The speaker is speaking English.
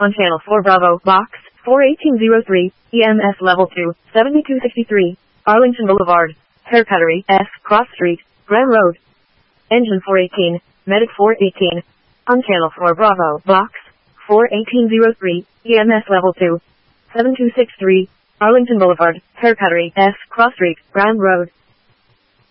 On Channel 4 Bravo, Box 41803, EMS Level 2, 7263, Arlington Boulevard, Hair Cuttery, S, Cross Street, Graham Road. Engine 418, Medic 418. On Channel 4 Bravo, Box 41803, EMS Level 2, 7263, Arlington Boulevard, Hair Cuttery, S, Cross Street, Graham Road.